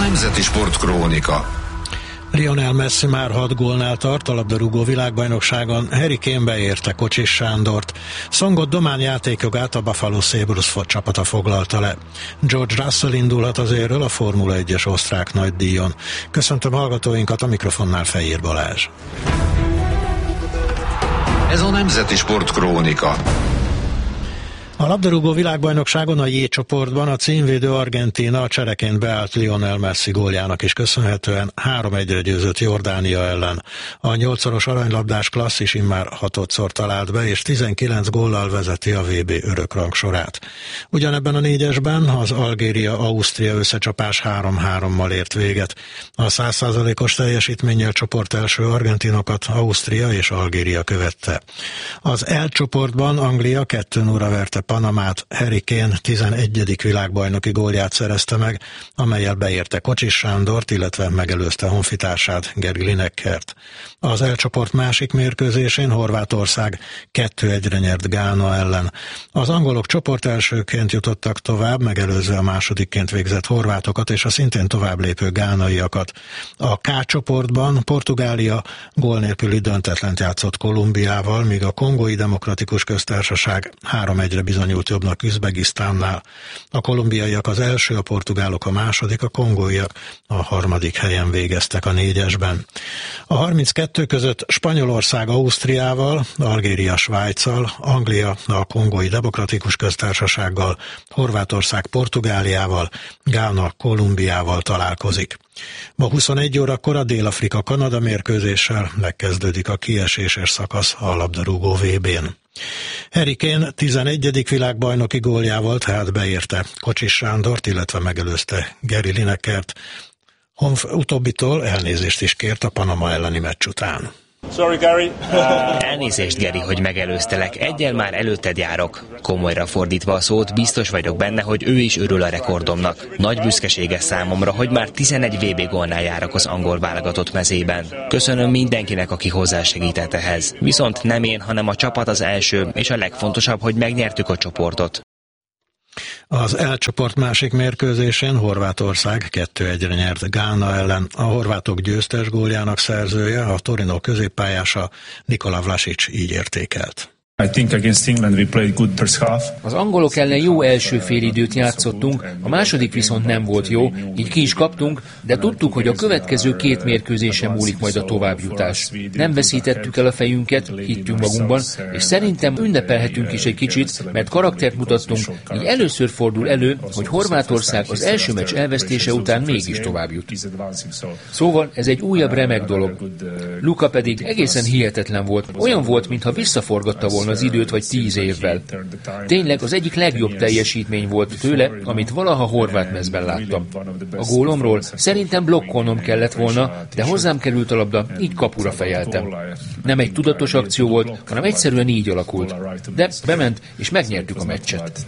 Nemzeti Sportkrónika. Lionel Messi már 6 gólnál tart, a labdarúgó világbajnokságon Harry Kane beérte Kocsis Sándort. Szongot Domán játékjogát a Buffalo Sabres csapata foglalta le. George Russell indulhat az érről a Formula 1-es osztrák nagydíjon. Köszöntöm hallgatóinkat, a mikrofonnál Fejér Balázs. Ez a Nemzeti Sportkrónika. A labdarúgó világbajnokságon a J csoportban a címvédő Argentína a csereként beállt Lionel Messi góljának is köszönhetően 3-1-re győzött Jordánia ellen. A 8-szoros aranylabdás klasszis immár 6-szor talált be, és 19 góllal vezeti a VB örökrangsorát. Ugyanebben a négyesben az Algéria-Ausztria összecsapás 3-3-mal ért véget. A 100%-os teljesítménnyel csoport első argentinokat Ausztria és Algéria követte. Az L csoportban Anglia 2-0-ra verte Panamát, Harry Kane 11. világbajnoki gólját szerezte meg, amellyel beérte Kocsis Sándort, illetve megelőzte honfitársát, Gary Linekert. Az L csoport másik mérkőzésén Horvátország 2-1-re nyert Gána ellen. Az angolok csoport elsőként jutottak tovább, megelőzve a másodikként végzett horvátokat és a szintén tovább lépő gánaiakat. A K csoportban Portugália gól nélküli döntetlent játszott Kolumbiával, míg a Kongói Demokratikus Köztársaság 3-1-re bizonyult jobbnak Üzbegisztánnál. A kolumbiaiak az első, a portugálok a második, a kongóiak a harmadik helyen végeztek a négyesben. A 32 között Spanyolország Ausztriával, Algéria Svájccal, Anglia a Kongói Demokratikus Köztársasággal, Horvátország Portugáliával, Gána Kolumbiával találkozik. Ma 21 órakor a Dél-Afrika-Kanada mérkőzéssel megkezdődik a kieséses szakasz a labdarúgó VB-n. Harry Kane 11. világbajnoki góljával tehát beérte Kocsis Sándort, illetve megelőzte Gary Linekert. Utóbbitól elnézést is kért a Panama elleni meccs után. Sorry, Gary. Elnézést, Geri, hogy megelőztelek. Egyel már előtted járok. Komolyra fordítva a szót, biztos vagyok benne, hogy ő is örül a rekordomnak. Nagy büszkesége számomra, hogy már 11 VB gólnál járok az angol válogatott mezében. Köszönöm mindenkinek, aki hozzásegített ehhez. Viszont nem én, hanem a csapat az első, és a legfontosabb, hogy megnyertük a csoportot. Az L csoport másik mérkőzésén Horvátország 2-1-re nyert Gána ellen. A horvátok győztes góljának szerzője, a Torino középpályása Nikola Vlasic így értékelt. Az angolok ellen jó első félidőt játszottunk, a második viszont nem volt jó, így ki is kaptunk, de tudtuk, hogy a következő 2 mérkőzésen múlik majd a továbbjutás. Nem veszítettük el a fejünket, hittünk magunkban, és szerintem ünnepelhetünk is egy kicsit, mert karaktert mutattunk, így először fordul elő, hogy Horvátország az első meccs elvesztése után mégis továbbjut. Szóval ez egy újabb remek dolog. Luka pedig egészen hihetetlen volt, olyan volt, mintha visszaforgatta volna az időt vagy 10 évvel. Tényleg az egyik legjobb teljesítmény volt tőle, amit valaha horvát mezben láttam. A gólomról szerintem blokkolnom kellett volna, de hozzám került a labda, így kapura fejeltem. Nem egy tudatos akció volt, hanem egyszerűen így alakult. De bement, és megnyertük a meccset.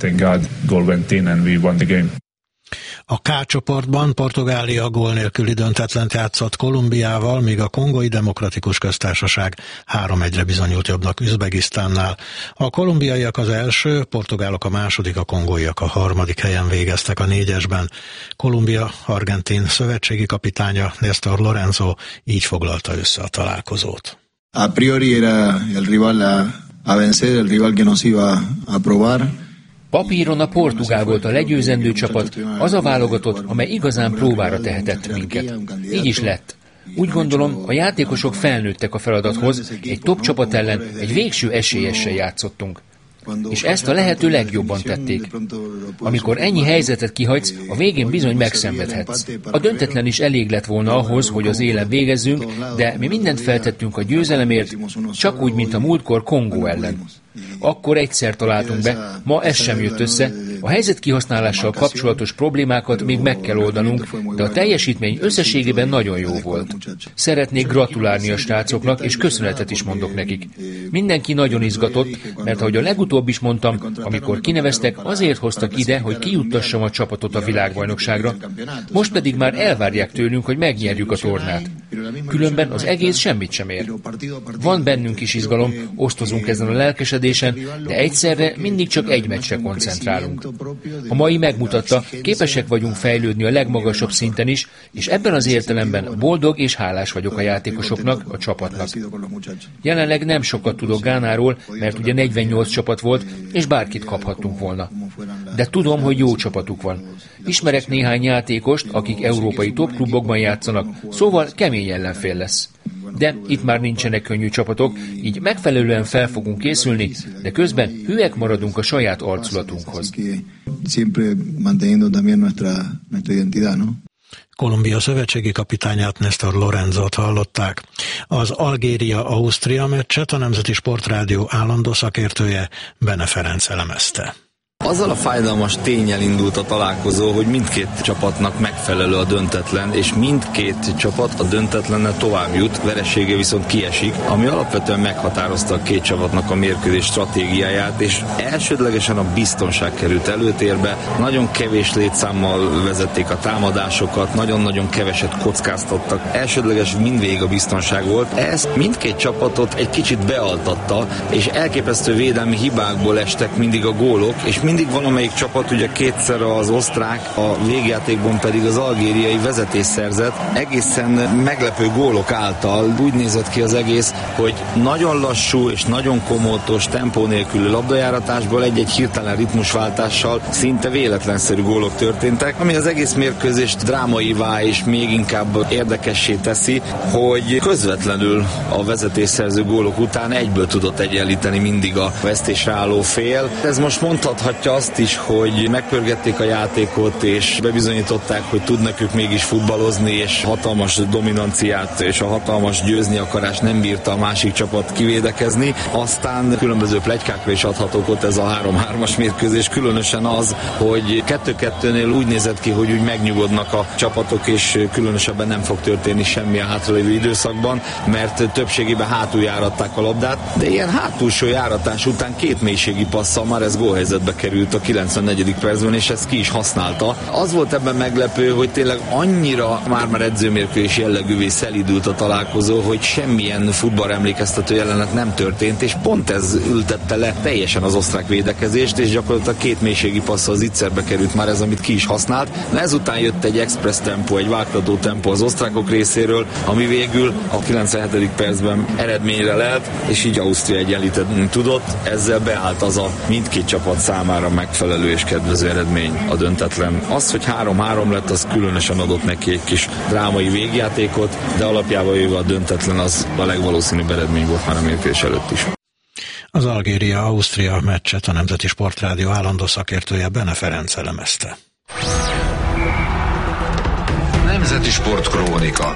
A K csoportban Portugália gól nélküli döntetlent játszott Kolumbiával, míg a Kongói Demokratikus Köztársaság 3-1-re bizonyult jobbnak Üzbegisztánnál. A kolumbiaiak az első, portugálok a második, a kongóiak a harmadik helyen végeztek a négyesben. Kolumbia argentin szövetségi kapitánya Néstor Lorenzo így foglalta össze a találkozót. A priori era el rival a vencer, el rival que nos iba a probar. Papíron a portugál volt a legyőzendő csapat, az a válogatott, amely igazán próbára tehetett minket. Így is lett. Úgy gondolom, a játékosok felnőttek a feladathoz, egy top csapat ellen egy végső esélyessel játszottunk. És ezt a lehető legjobban tették. Amikor ennyi helyzetet kihagysz, a végén bizony megszenvedhetsz. A döntetlen is elég lett volna ahhoz, hogy az élen végezzünk, de mi mindent feltettünk a győzelemért, csak úgy, mint a múltkor Kongó ellen. Akkor egyszer találtunk be, ma ez sem jött össze, a helyzet kihasználással kapcsolatos problémákat még meg kell oldanunk, de a teljesítmény összességében nagyon jó volt. Szeretnék gratulálni a srácoknak, és köszönetet is mondok nekik. Mindenki nagyon izgatott, mert ahogy a legutóbb is mondtam, amikor kineveztek, azért hoztak ide, hogy kijuttassam a csapatot a világbajnokságra. Most pedig már elvárják tőlünk, hogy megnyerjük a tornát. Különben az egész semmit sem ér. Van bennünk is izgalom, osztozunk ezen a lelkesedésen, összeszedésen, de egyszerre mindig csak egy meccsre koncentrálunk. A mai megmutatta, képesek vagyunk fejlődni a legmagasabb szinten is, és ebben az értelemben boldog és hálás vagyok a játékosoknak, a csapatnak. Jelenleg nem sokat tudok Gánáról, mert ugye 48 csapat volt, és bárkit kaphattunk volna. De tudom, hogy jó csapatuk van. Ismerek néhány játékost, akik európai topklubokban játszanak, szóval kemény ellenfél lesz. De itt már nincsenek könnyű csapatok, így megfelelően fel fogunk készülni, de közben hűek maradunk a saját arculatunkhoz. Kolumbia szövetségi kapitányát, Néstor Lorenzót hallották. Az Algéria-Ausztria meccset a Nemzeti Sportrádió állandó szakértője, Bene Ferenc elemezte. Azzal a fájdalmas ténnyel indult a találkozó, hogy mindkét csapatnak megfelelő a döntetlen, és mindkét csapat a döntetlennel tovább jut, veresége viszont kiesik, ami alapvetően meghatározta a két csapatnak a mérkőzés stratégiáját, és elsődlegesen a biztonság került előtérbe. Nagyon kevés létszámmal vezették a támadásokat, nagyon-nagyon keveset kockáztattak. Elsődleges mindvégig a biztonság volt. Ez mindkét csapatot egy kicsit bealtatta, és elképesztő védelmi hibákból estek mindig a gólok, és mindig valamelyik csapat, ugye kétszer az osztrák, a végjátékban pedig az algériai vezetés szerzett. Egészen meglepő gólok által úgy nézett ki az egész, hogy nagyon lassú és nagyon komótos, tempó nélküli labdajáratásból egy-egy hirtelen ritmusváltással szinte véletlenszerű gólok történtek, ami az egész mérkőzést drámaivá és még inkább érdekessé teszi, hogy közvetlenül a vezetésszerző gólok után egyből tudott egyenlíteni mindig a vesztésre álló fél. Ez most mondhatja azt is, hogy megpörgették a játékot, és bebizonyították, hogy tudnak ők mégis futballozni, és hatalmas dominanciát és a hatalmas győzni akarás nem bírta a másik csapat kivédekezni. Aztán különböző pletykákra is adhatók ott ez a 3-3-as mérkőzés, különösen az, hogy 2-2-nél úgy nézett ki, hogy úgy megnyugodnak a csapatok, és különösebben nem fog történni semmi a hátralévő időszakban, mert többségében hátul járatták a labdát, de ilyen hátulsó járatás után két mélységi passzal már ez gólhelyzetbe került a 94. percben, és ezt ki is használta. Az volt ebben meglepő, hogy tényleg annyira már edzőmérkőzés jellegűvé szelídült a találkozó, hogy semmilyen futballra-emlékeztető jelenet nem történt, és pont ez ültette le teljesen az osztrák védekezést, és gyakorlatilag két mélységi passzal zicserbe került már ez, amit ki is használt. De ezután jött egy express tempó, egy vágtató tempó az osztrákok részéről, ami végül a 97. percben eredményre lelt, és így Ausztria egyenlíteni tudott. Ezzel beállt az a mindkét csapat számára megfelelő és kedvező eredmény a döntetlen. Az, hogy 3-3 lett, az különösen adott neki egy kis drámai végjátékot, de alapjában véve a döntetlen az a legvalószínűbb eredmény volt már a mérkőzés előtt is. Az Algéria-Ausztria meccset a Nemzeti Sportrádió állandó szakértője, Bene Ferenc elemezte. Nemzeti Sportkrónika.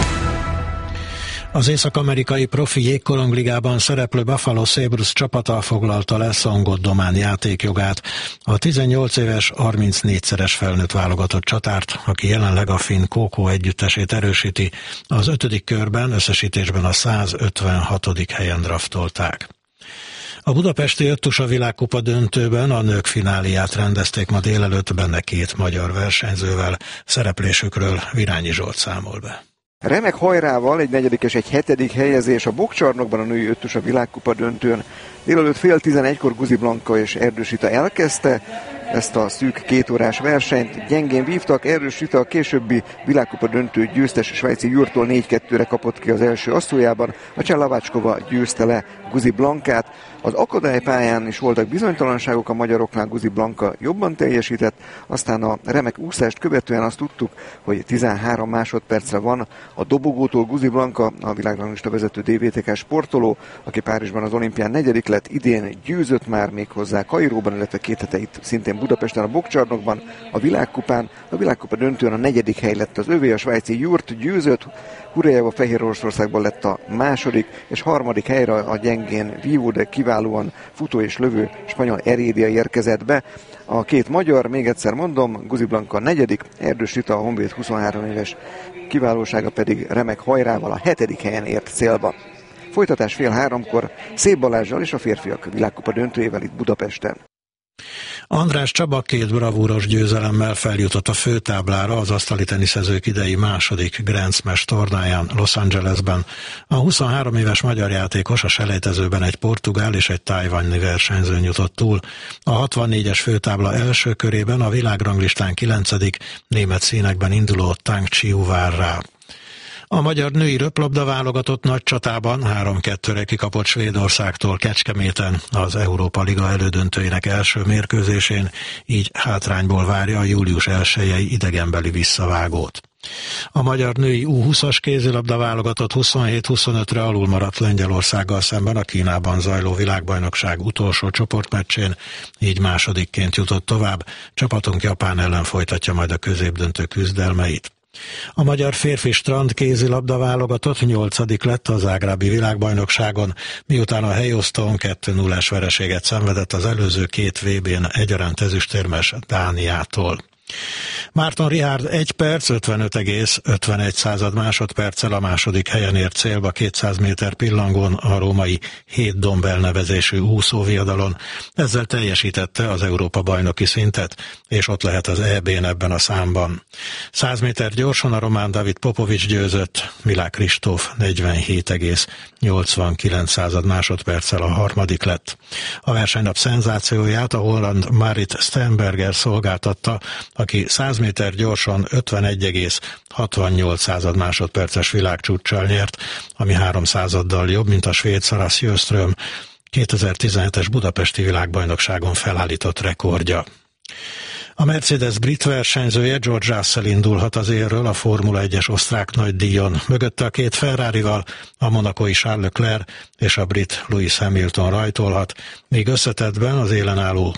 Az észak-amerikai profi jégkorongligában szereplő Buffalo Sabres csapata foglalta le Songot Domán játékjogát, a 18 éves, 34-szeres felnőtt válogatott csatárt, aki jelenleg a finn KK együttesét erősíti, az 5. körben összesítésben a 156. helyen draftolták. A budapesti öttusa világkupa döntőben a nők fináliát rendezték ma délelőtt, benne 2 magyar versenyzővel. Szereplésükről Virányi Zsolt számol be. Remek hajrával egy 4. és egy 7. helyezés a bokcsarnokban a női öttusa világkupa döntőn. Délelőtt 10:11-kor Guzi Blanka és Erdős Rita elkezdte ezt a szűk 2 órás versenyt. Gyengén vívtak, Erdős Rita a későbbi világkupa döntő győztes svájci Jurtól 4-2-re kapott ki az első asszójában, a Cseh Lavácskova győzte le Guzi Blankát. Az akadálypályán is voltak bizonytalanságok, a magyaroknál Guzi Blanka jobban teljesített, aztán a remek úszást követően azt tudtuk, hogy 13 másodpercre van a dobogótól Guzi Blanka, a világranglista vezető DVTK sportoló, aki Párizsban az olimpián 4. lett, idén győzött már még hozzá Kairóban, illetve 2 hete itt szintén Budapesten a bokcsarnokban, a világkupán. A világkupa döntőn a 4. hely lett az övé, a svájci Jurt győzött, Hurejeva Fehér Oroszországból lett a 2. és 3. helyre a gyengén vívó, de kiválóan futó és lövő spanyol Heredia érkezett be. A 2 magyar, még egyszer mondom, Guzi Blanka 4., Erdős Rita, a Honvéd 23 éves kiválósága pedig remek hajrával a 7. helyen ért célba. Folytatás 14:30 Szép Balázsral és a férfiak világkupa döntőjével itt Budapesten. András Csaba 2 bravúros győzelemmel feljutott a főtáblára az asztali teniszezők idei második Grand Smash tornáján Los Angelesben. A 23 éves magyar játékos a selejtezőben egy portugál és egy tajvani versenyzőn jutott túl. A 64-es főtábla első körében a világranglistán 9. német színekben induló Tang Chiu vár rá. A magyar női röplabda válogatott nagy csatában 3-2-re kikapott Svédországtól Kecskeméten az Európa Liga elődöntőinek első mérkőzésén, így hátrányból várja a július 1-i idegenbeli visszavágót. A magyar női U20-as kézilabda válogatott 27-25-re alul maradt Lengyelországgal szemben a Kínában zajló világbajnokság utolsó csoportmeccsén, így másodikként jutott tovább. Csapatunk Japán ellen folytatja majd a középdöntő küzdelmeit. A magyar férfi strand kézilabda válogatott 8. lett a zágrábi világbajnokságon, miután a helyosztón 2-0-es vereséget szenvedett az előző 2 VB-n egyaránt ezüstérmes Dániától. Márton Richárd 1 perc 55,51 másodperccel a második helyen ért célba 200 méter pillangón a római 7 domb elnevezésű úszóviadalon. Ezzel teljesítette az Európa bajnoki szintet, és ott lehet az EB-n ebben a számban. 100 méter gyorsan a román David Popovics győzött, Milák Kristóf 47,89 másodperccel a harmadik lett. A versenynap szenzációját a holland Marit Stenberger szolgáltatta, aki 100 méter gyorsan 51,68 másodperces világcsúccsal nyert, ami 3%-dal jobb, mint a svéd Sara Sjöström 2017-es budapesti világbajnokságon felállított rekordja. A Mercedes brit versenyzője George Russell indulhat az élről a Formula 1-es osztrák nagydíjon. Mögötte a 2 Ferrarival a monacói Charles Leclerc és a brit Lewis Hamilton rajtolhat, míg összetettben az élen álló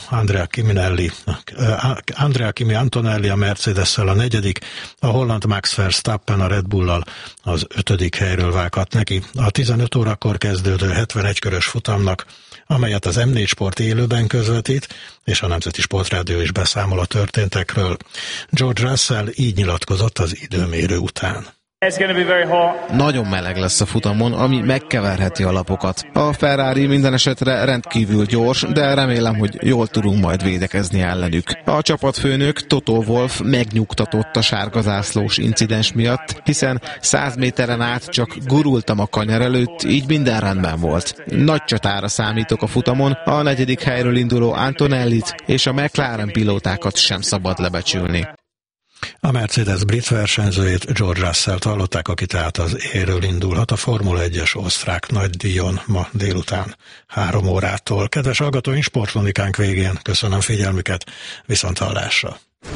Andrea Kimi Antonelli a Mercedes-szel a 4., a holland Max Verstappen a Red Bull-al az 5. helyről vághat neki. A 15 órakor kezdődő 71 körös futamnak, amelyet az M4 Sport élőben közvetít, és a Nemzeti Sportrádió is beszámol a történtekről. George Russell így nyilatkozott az időmérő után. Nagyon meleg lesz a futamon, ami megkeverheti a lapokat. A Ferrari minden esetre rendkívül gyors, de remélem, hogy jól tudunk majd védekezni ellenük. A csapatfőnök Toto Wolff megnyugtatott a sárgazászlós incidens miatt, hiszen 100 méteren át csak gurultam a kanyar előtt, így minden rendben volt. Nagy csatára számítok a futamon, a 4. helyről induló Antonellit és a McLaren pilótákat sem szabad lebecsülni. A Mercedes brit versenyzőjét, George Russellt hallották, aki tehát az élről indulhat a Formula 1-es osztrák nagydíjon ma délután 3 órától. Kedves hallgatóink, sportkronikánk végén köszönöm figyelmüket, viszonthallásra.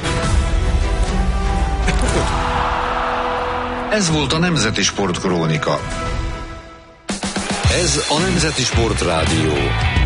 Ez volt a Nemzeti Sportkrónika. Ez a Nemzeti Sportrádió.